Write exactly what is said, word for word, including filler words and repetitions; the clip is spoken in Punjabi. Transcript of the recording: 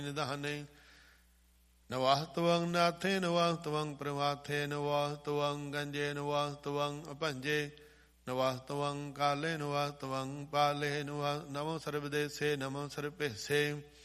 ਨਿਧਾਨੇ। ਨਵਾਹ ਤਵੰ ਨਾਥੇ ਨਵਾਹ ਤਵੰ ਪ੍ਰਮਾਥੇ ਨਵਾਹ ਤਵੰ ਗੰਜੇ ਨਵਾਹ ਤਵੰ ਅਭੰਜੇ ਨਵਾਹ ਤਵੰ ਕਾਲੇ ਨਵਾਹ ਤਵੰ ਪਾਲੇ ਨਵਾਹ। ਨਮੋ ਸਰਬਦੇਸੇ ਨਮੋ ਸਰਭੇਸੇ।